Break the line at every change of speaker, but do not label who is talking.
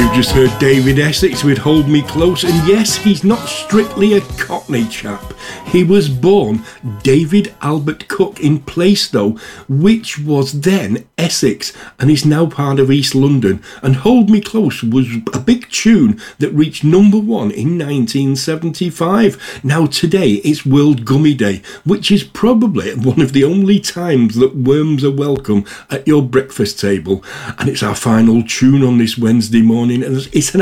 Just heard David Essex with Hold Me Close, and yes, he's not strictly a Cockney chap. He was born David Albert Cook in Plaistow, which was then Essex, and is now part of East London. And Hold Me Close was a big tune that reached number 1 in 1975. Now today it's World Gummy Day, which is probably one of the only times that worms are welcome at your breakfast table. And it's our final tune on this Wednesday morning, and it's an